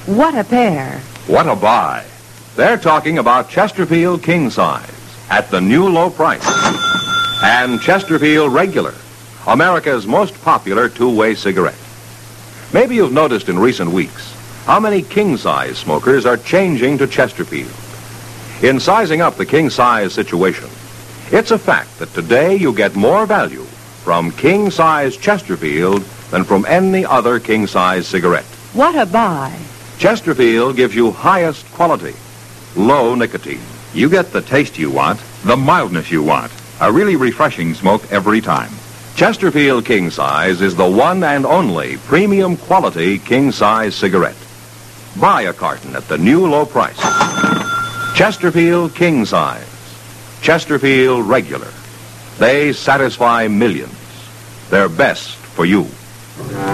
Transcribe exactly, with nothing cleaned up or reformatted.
What a pair. What a buy. They're talking about Chesterfield King Size at the new low price. And Chesterfield Regular, America's most popular two-way cigarette. Maybe you've noticed in recent weeks how many king-size smokers are changing to Chesterfield. In sizing up the king-size situation, it's a fact that today you get more value from king-size Chesterfield than from any other king-size cigarette. What a buy. Chesterfield gives you highest quality, low nicotine. You get the taste you want, the mildness you want. A really refreshing smoke every time. Chesterfield King Size is the one and only premium quality king-size cigarette. Buy a carton at the new low price. Chesterfield King Size. Chesterfield Regular. They satisfy millions. They're best for you.